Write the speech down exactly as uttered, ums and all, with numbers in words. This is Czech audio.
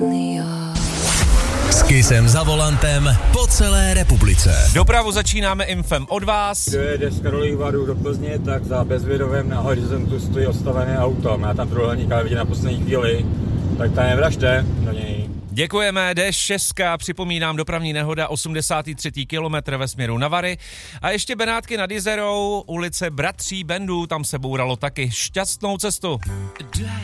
S Kissem za volantem po celé republice. Dopravu začínáme infem od vás. Kdo jede z Karlových Varů do Plzně, tak za Bezvědovem na horizontu stojí odstavené auto. Má tam trojúhelník, ale vidí na poslední chvíli, tak tam nevražte do něj. Děkujeme, D šest, připomínám, dopravní nehoda, osmdesátý třetí kilometr ve směru na Vary. A ještě Benátky nad Jizerou, ulice Bratří Bendů, tam se bouralo taky. Šťastnou cestu.